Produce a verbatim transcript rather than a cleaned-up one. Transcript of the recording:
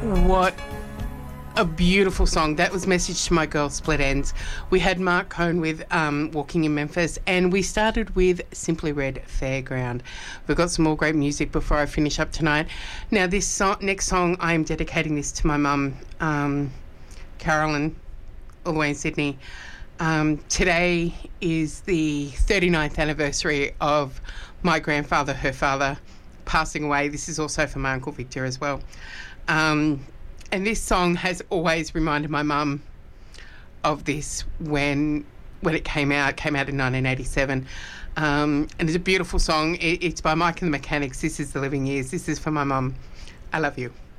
What a beautiful song. That was Message to My Girl, Split Ends. We had Mark Cohn with um, Walking in Memphis, and we started with Simply Red, Fairground. We've got some more great music before I finish up tonight. Now, this song, next song, I am dedicating this to my mum, um, Carolyn, all the way in Sydney. Um, today is the thirty-ninth anniversary of my grandfather, her father, passing away. This is also for my Uncle Victor as well. Um, and this song has always reminded my mum of this when when it came out. It came out in nineteen eighty-seven. Um, and it's a beautiful song. It, it's by Mike and the Mechanics. This is The Living Years. This is for my mum. I love you.